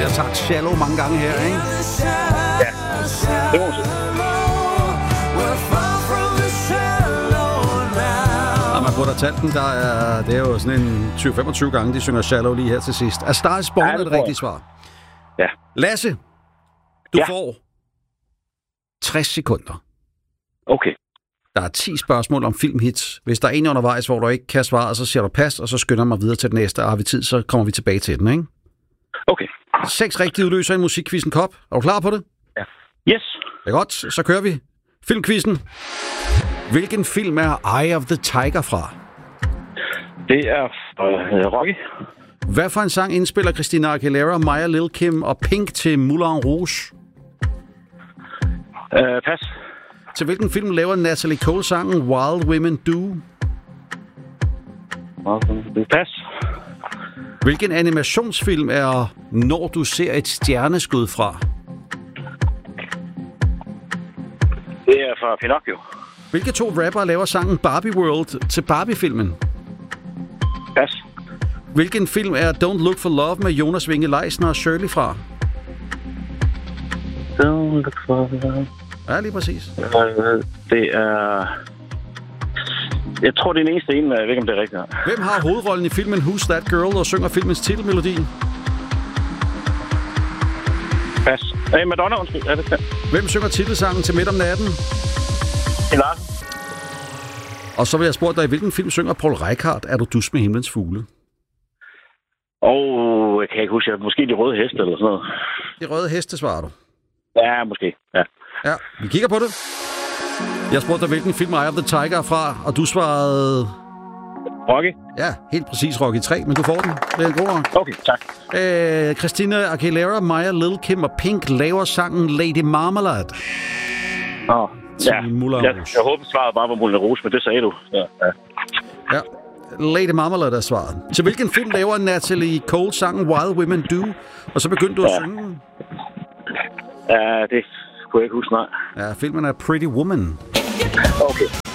har sagt Shallow mange gange her, ikke? Ja, det må man sige. Og man burde have talt den, det er jo sådan en 20-25 gange, de synger Shallow lige her til sidst. A Star is Born er det rigtige svar. Ja. Lasse, du får 60 sekunder. Okay. Der er 10 spørgsmål om filmhits. Hvis der er en undervejs, hvor du ikke kan svare, så siger du pas, og så skynder mig videre til den næste. Og har vi tid, så kommer vi tilbage til den, ikke? Okay. 6 rigtige udløser en musikquizzen kop. Er du klar på det? Ja. Yes. Det er godt, så kører vi. Filmquizzen. Hvilken film er Eye of the Tiger fra? Det er Rocky. Hvad for en sang indspiller Christina Aguilera, Maya Lil Kim og Pink til Moulin Rouge? Pas. Til hvilken film laver Natalie Cole sangen Wild Women Do? Pas. Hvilken animationsfilm er Når du ser et stjerneskud fra? Det er fra Pinocchio. Hvilke 2 rappere laver sangen Barbie World til Barbie-filmen? Pas. Hvilken film er Don't Look for Love med Jonas Winge Leisner og Shirley fra? Don't look for love. Ja, lige præcis. Det er... Jeg tror, det er den eneste en, jeg ved ikke, om det er rigtigt. Hvem har hovedrollen i filmen Who's That Girl og synger filmens titelmelodi? Pas. Madonna, undskyld. Er det? Hvem synger titelsangen til Midt om natten? Larsen. Og så vil jeg spørge dig, i hvilken film synger Paul Reichhardt Er du dus med himlens fugle? Jeg kan ikke huske. Måske De Røde Heste eller sådan noget. De Røde Heste, svarer du. Ja, måske. Ja. Ja, vi kigger på det. Jeg spurgte dig, hvilken film Eye of the Tiger er fra, og du svarede... Rocky? Ja, helt præcis Rocky 3, men du får den. Det er en god rock. Okay, tak. Christina Aguilera, Maya Lil Kim og Pink laver sangen Lady Marmalade. Ja. Jeg håber, svaret bare var Moulin Rouge, men det sagde du. Ja. Lady Marmalade er svaret. Til hvilken film laver Natalie Cole sangen Wild Women Do? Og så begyndte du at synge den. Ja, det kunne jeg ikke huske, nej. Ja, filmen er Pretty Woman. Okay.